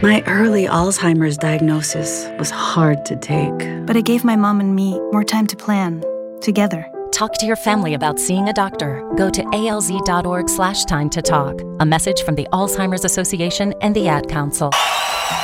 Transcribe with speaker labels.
Speaker 1: My early Alzheimer's diagnosis was hard to take.
Speaker 2: But it gave my mom and me more time to plan, together.
Speaker 3: Talk to your family about seeing a doctor. Go to alz.org/time to talk. A message from the Alzheimer's Association and the Ad Council.